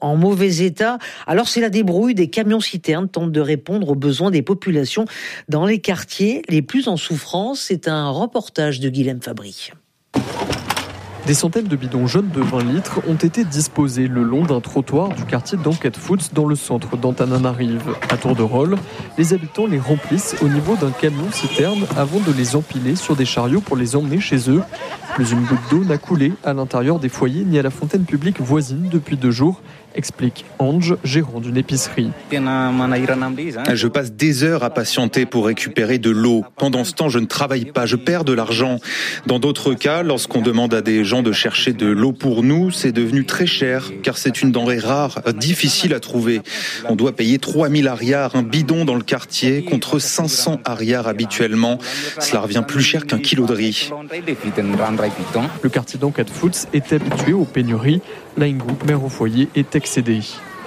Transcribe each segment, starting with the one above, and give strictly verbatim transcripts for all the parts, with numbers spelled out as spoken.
en mauvais état. Alors c'est la débrouille, des camions-citernes tentent de répondre aux besoins des populations dans les quartiers les plus en souffrance. C'est un reportage de Guilhem Fabry. Des centaines de bidons jaunes de vingt litres ont été disposés le long d'un trottoir du quartier d'Anquette-Foots dans le centre d'Antananarive. À tour de rôle, les habitants les remplissent au niveau d'un camion-citerne avant de les empiler sur des chariots pour les emmener chez eux. Plus une goutte d'eau n'a coulé à l'intérieur des foyers ni à la fontaine publique voisine depuis deux jours, explique Ange, gérant d'une épicerie. Je passe des heures à patienter pour récupérer de l'eau. Pendant ce temps, je ne travaille pas, je perds de l'argent. Dans d'autres cas, lorsqu'on demande à des gens de chercher de l'eau pour nous, c'est devenu très cher, car c'est une denrée rare, difficile à trouver. On doit payer trois mille ariars un bidon dans le quartier, contre cinq cents ariars habituellement. Cela revient plus cher qu'un kilo de riz. Le quartier d'Anquette-Foots est habitué aux pénuries. Laingou, mère au foyer, est excédée.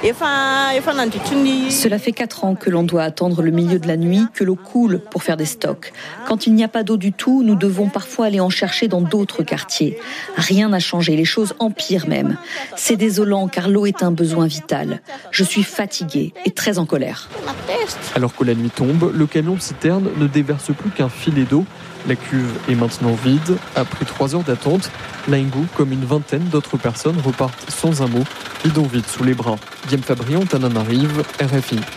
Cela fait quatre ans que l'on doit attendre le milieu de la nuit que l'eau coule pour faire des stocks. Quand il n'y a pas d'eau du tout, nous devons parfois aller en chercher dans d'autres quartiers. Rien n'a changé, les choses empirent même. C'est désolant car l'eau est un besoin vital. Je suis fatiguée et très en colère. Alors que la nuit tombe, le camion-citerne ne déverse plus qu'un filet d'eau. La cuve est maintenant vide. Après trois heures d'attente, Laingou, comme une vingtaine d'autres personnes, repartent sans un mot, bidon vide sous les bras. Guillhem Fabry, Antananarive, R F I.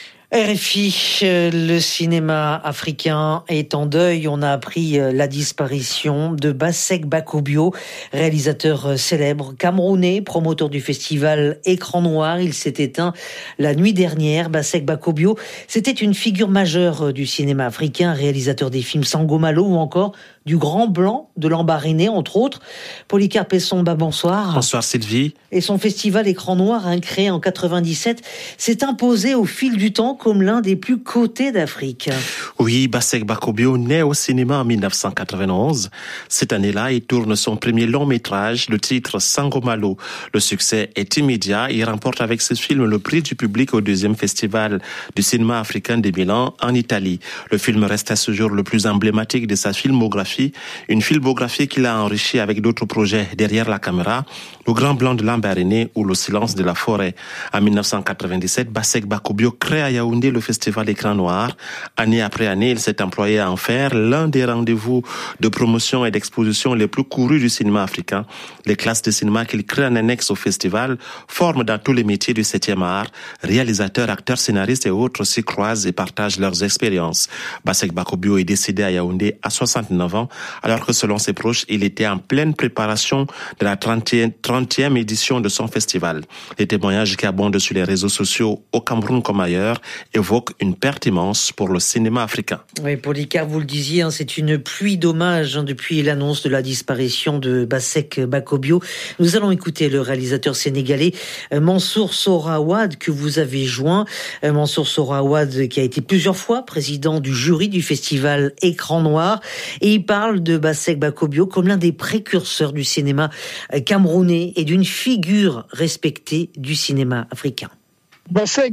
R F I, le cinéma africain est en deuil. On a appris la disparition de Bassek Bakobio, réalisateur célèbre camerounais, promoteur du festival Écran Noir. Il s'est éteint la nuit dernière. Bassek Bakobio, c'était une figure majeure du cinéma africain, réalisateur des films Sangomalo ou encore du Grand Blanc de Lambaréné, entre autres. Polycarpe Essomba, bonsoir. Bonsoir Sylvie. Et son festival Écran Noir, hein, créé en quatre-vingt-dix-sept, s'est imposé au fil du temps comme l'un des plus cotés d'Afrique. Oui, Bassek Bakobio naît au cinéma en dix-neuf cent quatre-vingt-onze. Cette année-là, il tourne son premier long métrage, le titre Sangomalo. Le succès est immédiat. Il remporte avec ce film le prix du public au deuxième festival du cinéma africain de Milan en Italie. Le film reste à ce jour le plus emblématique de sa filmographie. Une filmographie qu'il a enrichie avec d'autres projets derrière la caméra, Le Grand Blanc de Lambaréné ou Le Silence de la Forêt. En dix-neuf cent quatre-vingt-dix-sept, Bassek Bakobio crée à Yaoundé le festival Écran Noir. Année après année, il s'est employé à en faire l'un des rendez-vous de promotion et d'exposition les plus courus du cinéma africain. Les classes de cinéma qu'il crée en annexe au festival forment dans tous les métiers du septième art. Réalisateurs, acteurs, scénaristes et autres s'y croisent et partagent leurs expériences. Bassek Bakobio est décédé à Yaoundé à soixante-neuf ans, alors que selon ses proches, il était en pleine préparation de la trentième édition de son festival. Les témoignages qui abondent sur les réseaux sociaux au Cameroun comme ailleurs évoquent une perte immense pour le cinéma africain. Oui, Polycarpe, vous le disiez, hein, c'est une pluie d'hommages hein, depuis l'annonce de la disparition de Bassek Bakobio. Nous allons écouter le réalisateur sénégalais euh, Mansour Sohra-Ouad que vous avez joint. Euh, Mansour Sohra-Ouad qui a été plusieurs fois président du jury du festival Écran Noir. Et il parle de Bassek Bakobio comme l'un des précurseurs du cinéma camerounais et d'une figure respectée du cinéma africain. Bassek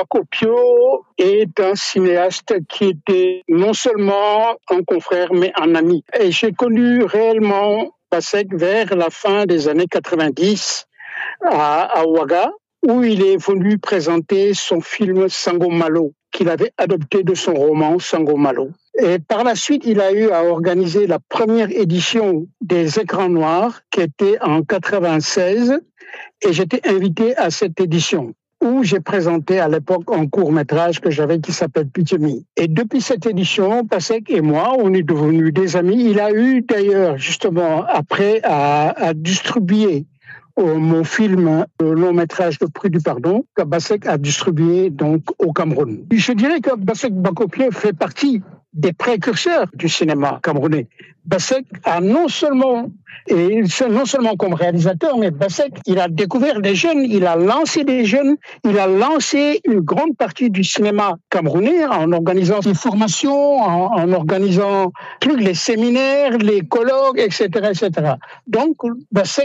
Bakobio est un cinéaste qui était non seulement un confrère, mais un ami. Et j'ai connu réellement Bassek vers la fin des années quatre-vingt-dix à, à Ouaga, où il est venu présenter son film Sangomalo, qu'il avait adopté de son roman Sangomalo. Et par la suite, il a eu à organiser la première édition des Écrans Noirs, qui était en quatre-vingt-seize, et j'étais invité à cette édition, où j'ai présenté à l'époque un court-métrage que j'avais qui s'appelle Pitemi. Et depuis cette édition, Bassek et moi, on est devenus des amis. Il a eu d'ailleurs, justement, après, à, à distribuer mon film, le long métrage Le Prix du Pardon, que Bassek a distribué donc au Cameroun. Je dirais que Bassek Bakobio fait partie des précurseurs du cinéma camerounais. Bassek a non seulement, et non seulement comme réalisateur, mais Bassek, il a découvert des jeunes, il a lancé des jeunes, il a lancé une grande partie du cinéma camerounais en organisant des formations, en, en organisant trucs, les séminaires, les colloques, et cetera, et cetera. Donc, Bassek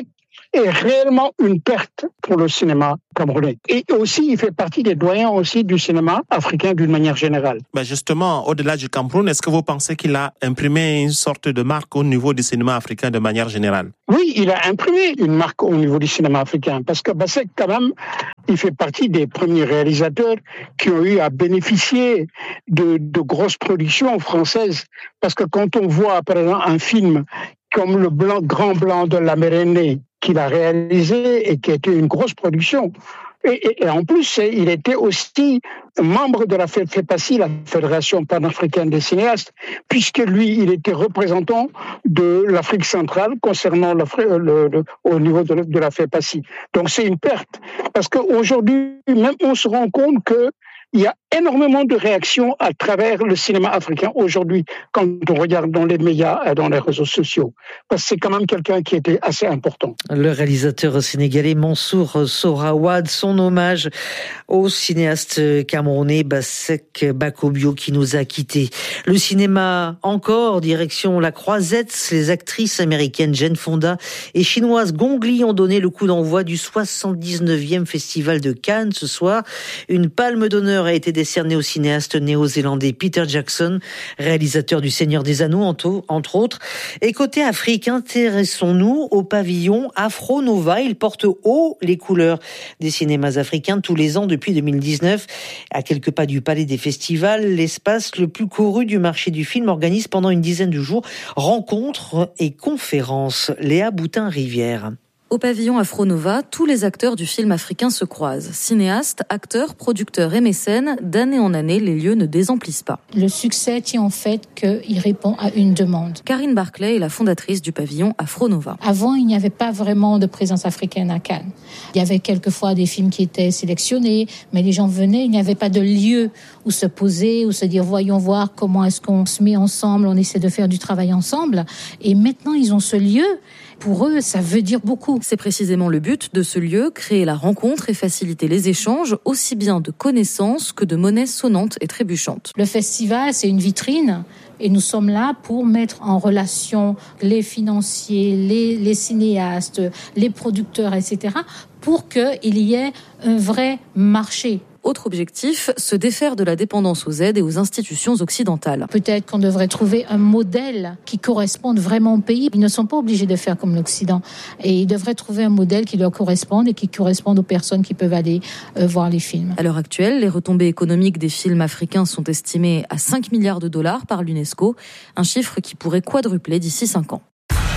est réellement une perte pour le cinéma camerounais. Et aussi, il fait partie des doyens aussi du cinéma africain d'une manière générale. Ben justement, au-delà du Cameroun, est-ce que vous pensez qu'il a imprimé une sorte de marque au niveau du cinéma africain de manière générale? Oui, il a imprimé une marque au niveau du cinéma africain, parce que Bassek, quand même, il fait partie des premiers réalisateurs qui ont eu à bénéficier de, de grosses productions françaises. Parce que quand on voit, par exemple, un film comme Le Blanc, Grand Blanc de la Mérénée, qu'il a réalisé et qui a été une grosse production, Et, et, et en plus, il était aussi membre de la FEPACI, la Fédération panafricaine des cinéastes, puisque lui, il était représentant de l'Afrique centrale concernant le, le, au niveau de, de la FEPACI. Donc c'est une perte, parce qu'aujourd'hui, même on se rend compte que il y a énormément de réactions à travers le cinéma africain aujourd'hui quand on regarde dans les médias et dans les réseaux sociaux. Parce que c'est quand même quelqu'un qui était assez important. Le réalisateur sénégalais Mansour Sohra-Ouad, son hommage au cinéaste camerounais Bassek Bakobio qui nous a quittés. Le cinéma encore, direction la Croisette, les actrices américaines Jane Fonda et chinoises Gong Li ont donné le coup d'envoi du soixante-dix-neuvième Festival de Cannes ce soir. Une palme d'honneur a été décerné au cinéaste néo-zélandais Peter Jackson, réalisateur du Seigneur des Anneaux, entre autres. Et côté Afrique, intéressons-nous au pavillon Afro Nova. Il porte haut les couleurs des cinémas africains tous les ans depuis deux mille dix-neuf. À quelques pas du Palais des Festivals, l'espace le plus couru du marché du film organise pendant une dizaine de jours rencontres et conférences. Léa Boutin-Rivière. Au pavillon Afro Nova, tous les acteurs du film africain se croisent. Cinéastes, acteurs, producteurs et mécènes, d'année en année, les lieux ne désemplissent pas. Le succès tient en fait qu'il répond à une demande. Karine Barclay est la fondatrice du pavillon Afro Nova. Avant, il n'y avait pas vraiment de présence africaine à Cannes. Il y avait quelquefois des films qui étaient sélectionnés, mais les gens venaient, il n'y avait pas de lieu où se poser, où se dire voyons voir comment est-ce qu'on se met ensemble, on essaie de faire du travail ensemble. Et maintenant, ils ont ce lieu. Pour eux, ça veut dire beaucoup. C'est précisément le but de ce lieu, créer la rencontre et faciliter les échanges, aussi bien de connaissances que de monnaies sonnantes et trébuchantes. Le festival, c'est une vitrine et nous sommes là pour mettre en relation les financiers, les, les cinéastes, les producteurs, et cetera, pour qu'il y ait un vrai marché. Autre objectif, se défaire de la dépendance aux aides et aux institutions occidentales. Peut-être qu'on devrait trouver un modèle qui corresponde vraiment au pays. Ils ne sont pas obligés de faire comme l'Occident. Et ils devraient trouver un modèle qui leur corresponde et qui corresponde aux personnes qui peuvent aller euh, voir les films. À l'heure actuelle, les retombées économiques des films africains sont estimées à cinq milliards de dollars par l'UNESCO, un chiffre qui pourrait quadrupler d'ici cinq ans.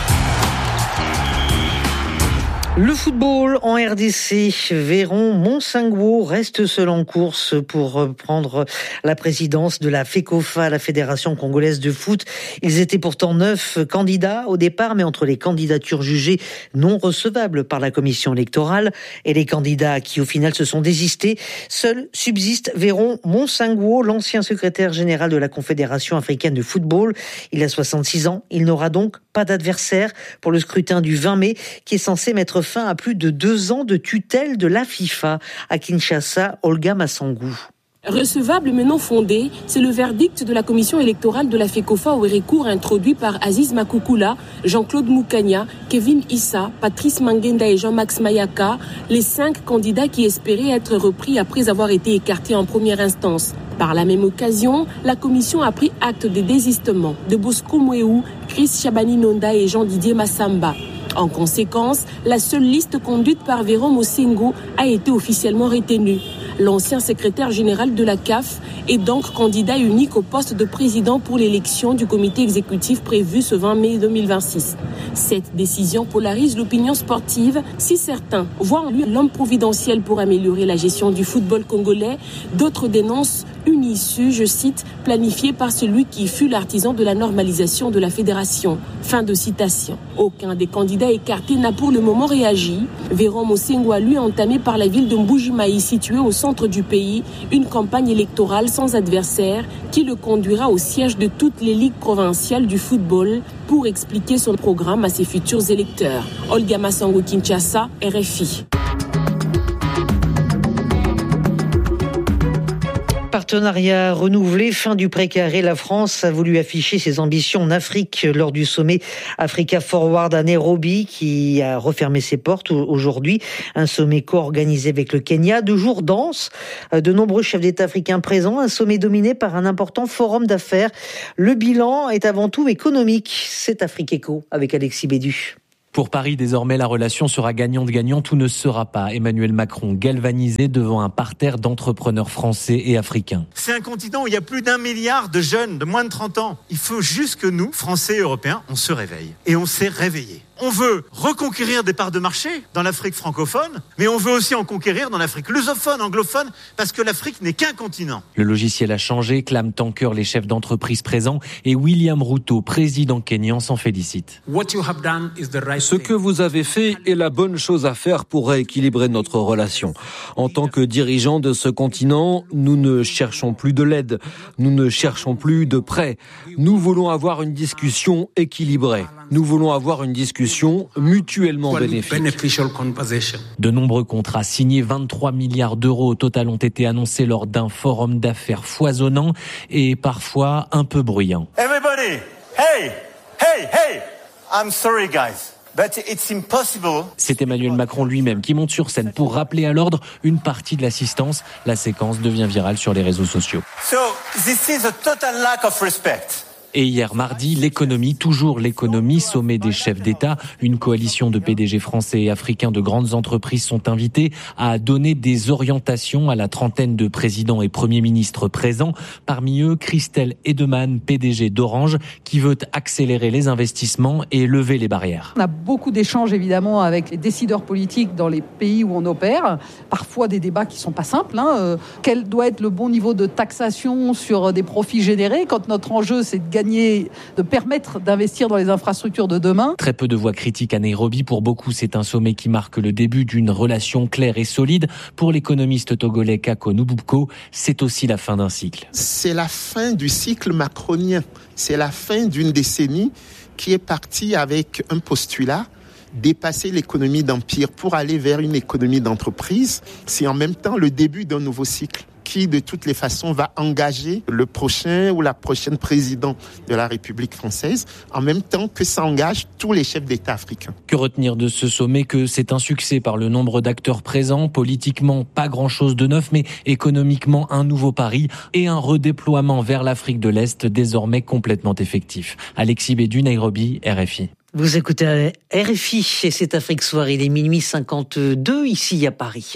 Le football en R D C, Véron Monsingwo reste seul en course pour prendre la présidence de la FECOFA, la Fédération congolaise de foot. Ils étaient pourtant neuf candidats au départ, mais entre les candidatures jugées non recevables par la commission électorale et les candidats qui au final se sont désistés, seul subsiste Véron Monsingwo, l'ancien secrétaire général de la Confédération africaine de football. Il a soixante-six ans, il n'aura donc pas d'adversaire pour le scrutin du vingt mai qui est censé mettre fin à plus de deux ans de tutelle de la FIFA. À Kinshasa, Olga Massangou. Recevable mais non fondé, c'est le verdict de la commission électorale de la FECOFA au recours introduit par Aziz Makoukoula, Jean-Claude Moukania, Kevin Issa, Patrice Mangenda et Jean-Max Mayaka, les cinq candidats qui espéraient être repris après avoir été écartés en première instance. Par la même occasion, la commission a pris acte des désistements de Bosco Mouéou, Chris Chabani Nonda et Jean-Didier Massamba. En conséquence, la seule liste conduite par Véron Monsingwo a été officiellement retenue. L'ancien secrétaire général de la C A F est donc candidat unique au poste de président pour l'élection du comité exécutif prévu ce vingt mai deux mille vingt-six. Cette décision polarise l'opinion sportive. Si certains voient en lui l'homme providentiel pour améliorer la gestion du football congolais, d'autres dénoncent une issue, je cite, planifiée par celui qui fut l'artisan de la normalisation de la fédération. Fin de citation. Aucun des candidats écartés n'a pour le moment réagi. Véron Monsingwo a lui entamé par la ville de Mbuji-Mayi, située au centre du pays, une campagne électorale sans adversaire qui le conduira au siège de toutes les ligues provinciales du football pour expliquer son programme à ses futurs électeurs. Olga Massangou, Kinshasa, R F I. Partenariat renouvelé, fin du précaré. La France a voulu afficher ses ambitions en Afrique lors du sommet Africa Forward à Nairobi, qui a refermé ses portes aujourd'hui. Un sommet co-organisé avec le Kenya. Deux jours denses, de nombreux chefs d'État africains présents. Un sommet dominé par un important forum d'affaires. Le bilan est avant tout économique. C'est Afrique Éco avec Alexis Bédu. Pour Paris, désormais, la relation sera gagnante-gagnant. Tout ne sera pas. Emmanuel Macron galvanisé devant un parterre d'entrepreneurs français et africains. C'est un continent où il y a plus d'un milliard de jeunes de moins de trente ans. Il faut juste que nous, Français et Européens, on se réveille. Et on s'est réveillés. On veut reconquérir des parts de marché dans l'Afrique francophone, mais on veut aussi en conquérir dans l'Afrique lusophone, anglophone, parce que l'Afrique n'est qu'un continent. Le logiciel a changé, clament en chœur les chefs d'entreprise présents, et William Ruto, président kényan, s'en félicite. Ce que vous avez fait est la bonne chose à faire pour rééquilibrer notre relation. En tant que dirigeants de ce continent, nous ne cherchons plus de l'aide, nous ne cherchons plus de prêts. Nous voulons avoir une discussion équilibrée. Nous voulons avoir une discussion mutuellement bénéfique. De nombreux contrats signés, vingt-trois milliards d'euros au total ont été annoncés lors d'un forum d'affaires foisonnant et parfois un peu bruyant. Everybody, hey, hey, hey, I'm sorry guys. But it's impossible. C'est Emmanuel Macron lui-même qui monte sur scène pour rappeler à l'ordre une partie de l'assistance. La séquence devient virale sur les réseaux sociaux. So, this is a total lack of respect. Et hier mardi, l'économie, toujours l'économie, sommet des chefs d'État. Une coalition de P D G français et africains de grandes entreprises sont invités à donner des orientations à la trentaine de présidents et premiers ministres présents. Parmi eux, Christelle Edeman, P D G d'Orange, qui veut accélérer les investissements et lever les barrières. On a beaucoup d'échanges évidemment avec les décideurs politiques dans les pays où on opère. Parfois des débats qui sont pas simples. Hein. Euh, quel doit être le bon niveau de taxation sur des profits générés quand notre enjeu c'est de gagner gagner, de permettre d'investir dans les infrastructures de demain. Très peu de voix critiques à Nairobi. Pour beaucoup, c'est un sommet qui marque le début d'une relation claire et solide. Pour l'économiste togolais Kako Nububko, c'est aussi la fin d'un cycle. C'est la fin du cycle macronien. C'est la fin d'une décennie qui est partie avec un postulat: dépasser l'économie d'empire pour aller vers une économie d'entreprise. C'est en même temps le début d'un nouveau cycle qui, de toutes les façons, va engager le prochain ou la prochaine président de la République française, en même temps que s'engagent tous les chefs d'État africains. Que retenir de ce sommet? Que c'est un succès par le nombre d'acteurs présents. Politiquement, pas grand-chose de neuf, mais économiquement, un nouveau pari et un redéploiement vers l'Afrique de l'Est désormais complètement effectif. Alexis Bédu, Nairobi, R F I. Vous écoutez R F I et c'est Afrique Soir. Il est minuit cinquante-deux ici à Paris.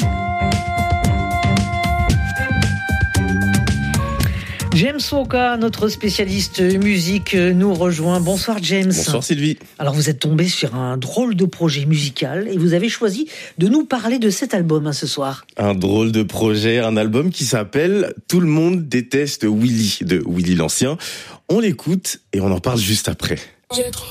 James Walker, notre spécialiste musique, nous rejoint. Bonsoir James. Bonsoir Sylvie. Alors vous êtes tombé sur un drôle de projet musical et vous avez choisi de nous parler de cet album hein, ce soir. Un drôle de projet, un album qui s'appelle « Tout le monde déteste Willy » de Willy l'Ancien. On l'écoute et on en parle juste après. J'ai trop